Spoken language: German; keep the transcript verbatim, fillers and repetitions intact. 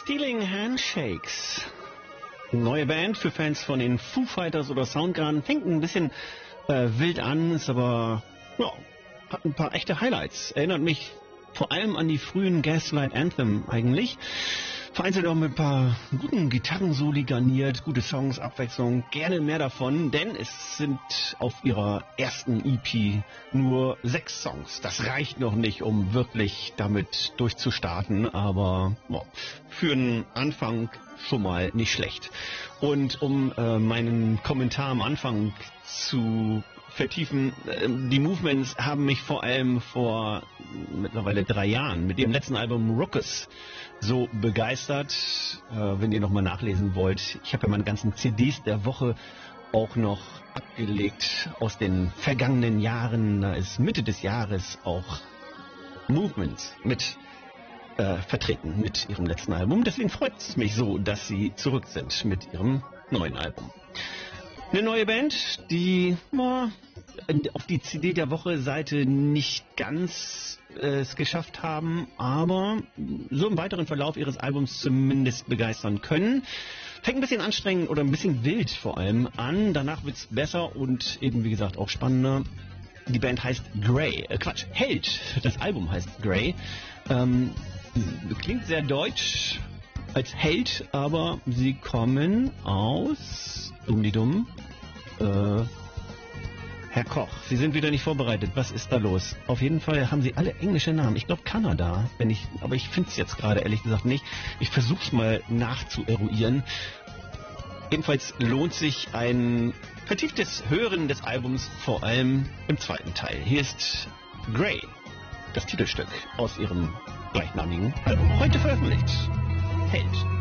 Stealing Handshakes. Neue Band für Fans von den Foo Fighters oder Soundgarden. Fängt ein bisschen äh, wild an, ist aber, ja, hat ein paar echte Highlights. Erinnert mich vor allem an die frühen Gaslight Anthem eigentlich. Vereinzelt auch mit ein paar guten Gitarrensoli garniert, gute Songs, Abwechslung, gerne mehr davon, denn es sind auf ihrer ersten E P nur sechs Songs. Das reicht noch nicht, um wirklich damit durchzustarten, aber ja, für einen Anfang schon mal nicht schlecht. Und um äh, meinen Kommentar am Anfang zu vertiefen, äh, die Movements haben mich vor allem vor mittlerweile drei Jahren mit dem letzten Album Ruckus so begeistert. Äh, wenn ihr nochmal nachlesen wollt, ich habe ja meine ganzen C Ds der Woche auch noch abgelegt aus den vergangenen Jahren. Da ist Mitte des Jahres auch Movements mit äh, vertreten mit ihrem letzten Album. Deswegen freut es mich so, dass sie zurück sind mit ihrem neuen Album. Eine neue Band, die na, auf die C D der Woche Seite nicht ganz äh, es geschafft haben, aber so im weiteren Verlauf ihres Albums zumindest begeistern können. Fängt ein bisschen anstrengend oder ein bisschen wild vor allem an, danach wird's besser und eben wie gesagt auch spannender. Die Band heißt Grey, äh Quatsch, Held, das Album heißt Grey. Ähm, klingt sehr deutsch als Held, aber sie kommen aus dumm die dumm. Äh, Herr Koch, Sie sind wieder nicht vorbereitet. Was ist da los? Auf jeden Fall haben Sie alle englische Namen. Ich glaube Kanada, wenn ich, aber ich finde es jetzt gerade ehrlich gesagt nicht. Ich versuche es mal nachzueruieren. Jedenfalls lohnt sich ein vertieftes Hören des Albums, vor allem im zweiten Teil. Hier ist Grey, das Titelstück aus ihrem gleichnamigen Album. Heute veröffentlicht. Held.